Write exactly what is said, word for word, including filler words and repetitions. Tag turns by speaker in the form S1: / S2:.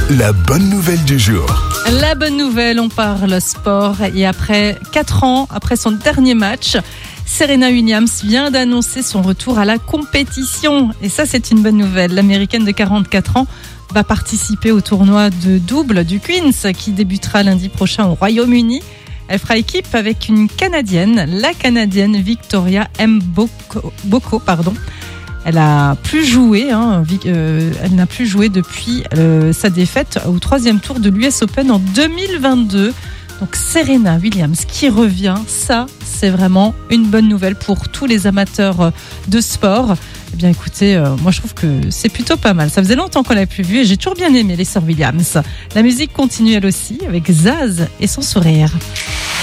S1: La bonne nouvelle du jour.
S2: La bonne nouvelle, on parle sport et après quatre ans, après son dernier match, Serena Williams vient d'annoncer son retour à la compétition. Et ça, c'est une bonne nouvelle. L'américaine de quarante-quatre ans va participer au tournoi de double du Queens qui débutera lundi prochain au Royaume-Uni. Elle fera équipe avec une Canadienne, la Canadienne Victoria Mboko, Boko, pardon. Elle a plus joué, hein, euh, elle n'a plus joué depuis euh, sa défaite au troisième tour de l'U S Open en deux mille vingt-deux. Donc Serena Williams qui revient, ça c'est vraiment une bonne nouvelle pour tous les amateurs de sport. Eh bien écoutez, euh, moi je trouve que c'est plutôt pas mal. Ça faisait longtemps qu'on l'a plus vu et j'ai toujours bien aimé les sœurs Williams. La musique continue elle aussi avec Zaz et son sourire.